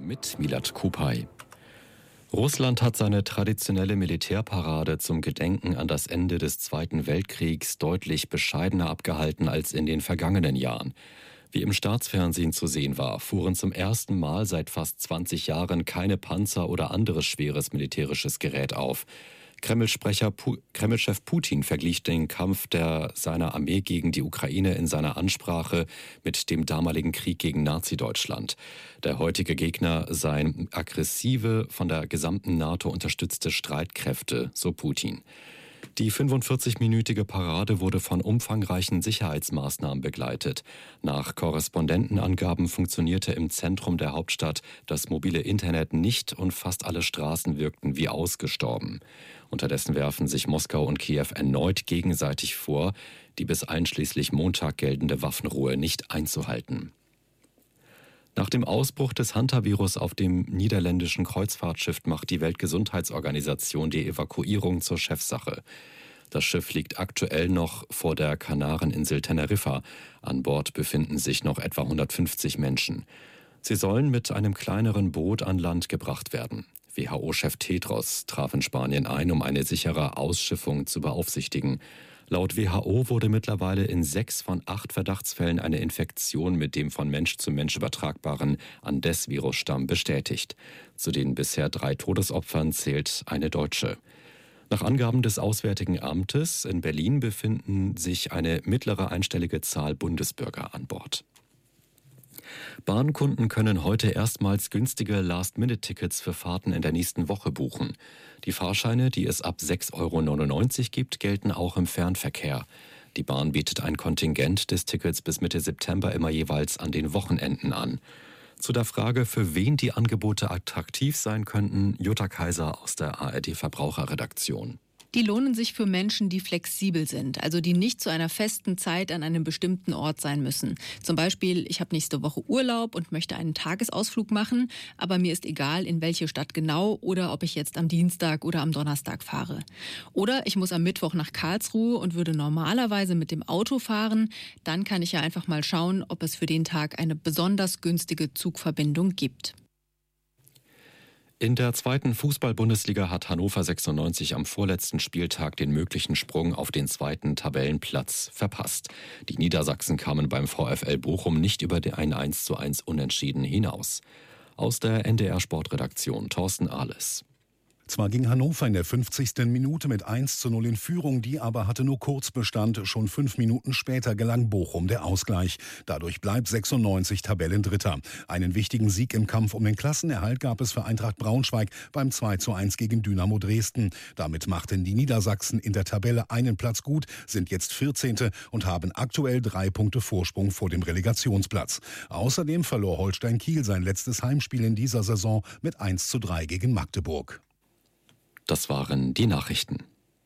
mit Milad Kupay. Russland hat seine traditionelle Militärparade zum Gedenken an das Ende des Zweiten Weltkriegs deutlich bescheidener abgehalten als in den vergangenen Jahren. Wie im Staatsfernsehen zu sehen war, fuhren zum ersten Mal seit fast 20 Jahren keine Panzer oder anderes schweres militärisches Gerät auf. Kreml-Chef Putin verglich den Kampf seiner Armee gegen die Ukraine in seiner Ansprache mit dem damaligen Krieg gegen Nazi-Deutschland. Der heutige Gegner seien aggressive, von der gesamten NATO unterstützte Streitkräfte, so Putin. Die 45-minütige Parade wurde von umfangreichen Sicherheitsmaßnahmen begleitet. Nach Korrespondentenangaben funktionierte im Zentrum der Hauptstadt das mobile Internet nicht und fast alle Straßen wirkten wie ausgestorben. Unterdessen werfen sich Moskau und Kiew erneut gegenseitig vor, die bis einschließlich Montag geltende Waffenruhe nicht einzuhalten. Nach dem Ausbruch des Hantavirus auf dem niederländischen Kreuzfahrtschiff macht die Weltgesundheitsorganisation die Evakuierung zur Chefsache. Das Schiff liegt aktuell noch vor der Kanareninsel Teneriffa. An Bord befinden sich noch etwa 150 Menschen. Sie sollen mit einem kleineren Boot an Land gebracht werden. WHO-Chef Tedros traf in Spanien ein, um eine sichere Ausschiffung zu beaufsichtigen. Laut WHO wurde mittlerweile in 6 von 8 Verdachtsfällen eine Infektion mit dem von Mensch zu Mensch übertragbaren Andes-Virusstamm bestätigt. Zu den bisher 3 Todesopfern zählt eine Deutsche. Nach Angaben des Auswärtigen Amtes in Berlin befinden sich eine mittlere einstellige Zahl Bundesbürger an Bord. Bahnkunden können heute erstmals günstige Last-Minute-Tickets für Fahrten in der nächsten Woche buchen. Die Fahrscheine, die es ab 6,99 € gibt, gelten auch im Fernverkehr. Die Bahn bietet ein Kontingent des Tickets bis Mitte September immer jeweils an den Wochenenden an. Zu der Frage, für wen die Angebote attraktiv sein könnten, Jutta Kaiser aus der ARD-Verbraucherredaktion. Die lohnen sich für Menschen, die flexibel sind, also die nicht zu einer festen Zeit an einem bestimmten Ort sein müssen. Zum Beispiel, ich habe nächste Woche Urlaub und möchte einen Tagesausflug machen, aber mir ist egal, in welche Stadt genau oder ob ich jetzt am Dienstag oder am Donnerstag fahre. Oder ich muss am Mittwoch nach Karlsruhe und würde normalerweise mit dem Auto fahren. Dann kann ich ja einfach mal schauen, ob es für den Tag eine besonders günstige Zugverbindung gibt. In der 2. Fußball-Bundesliga hat Hannover 96 am vorletzten Spieltag den möglichen Sprung auf den 2. Tabellenplatz verpasst. Die Niedersachsen kamen beim VfL Bochum nicht über ein 1:1 Unentschieden hinaus. Aus der NDR-Sportredaktion Thorsten Ahles. Zwar ging Hannover in der 50. Minute mit 1:0 in Führung, die aber hatte nur kurz Bestand. Schon 5 Minuten später gelang Bochum der Ausgleich. Dadurch bleibt 96 Tabellendritter. Einen wichtigen Sieg im Kampf um den Klassenerhalt gab es für Eintracht Braunschweig beim 2:1 gegen Dynamo Dresden. Damit machten die Niedersachsen in der Tabelle einen Platz gut, sind jetzt 14. und haben aktuell 3 Punkte Vorsprung vor dem Relegationsplatz. Außerdem verlor Holstein Kiel sein letztes Heimspiel in dieser Saison mit 1:3 gegen Magdeburg. Das waren die Nachrichten.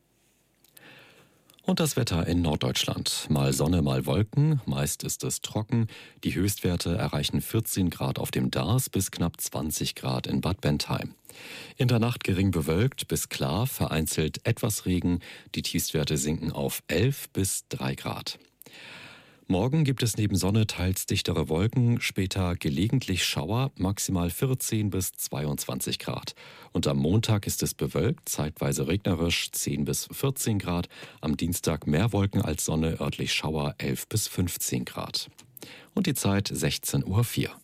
Und das Wetter in Norddeutschland. Mal Sonne, mal Wolken, meist ist es trocken. Die Höchstwerte erreichen 14 Grad auf dem Darß bis knapp 20 Grad in Bad Bentheim. In der Nacht gering bewölkt bis klar, vereinzelt etwas Regen. Die Tiefstwerte sinken auf 11 bis 3 Grad. Morgen gibt es neben Sonne teils dichtere Wolken, später gelegentlich Schauer, maximal 14 bis 22 Grad. Und am Montag ist es bewölkt, zeitweise regnerisch, 10 bis 14 Grad. Am Dienstag mehr Wolken als Sonne, örtlich Schauer, 11 bis 15 Grad. Und die Zeit 16:04 Uhr.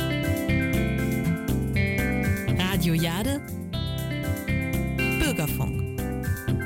Radio Jade, Bürgerfunk.